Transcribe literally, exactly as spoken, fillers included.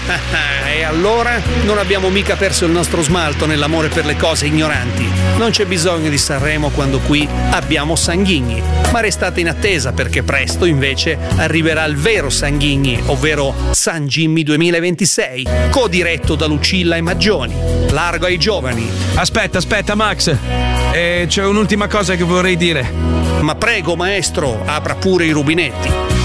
E allora non abbiamo mica perso il nostro smalto nell'amore per le cose ignoranti. Non c'è bisogno di Sanremo quando qui abbiamo Sanghigni. Ma restate in attesa perché presto invece arriverà il vero Sanghigni, ovvero San Jimmy duemilaventisei, co-diretto da Lucilla e Maggioni. Largo ai giovani. Aspetta, aspetta Max, eh, c'è un'ultima cosa che vorrei dire. Ma prego maestro, apra pure i rubinetti.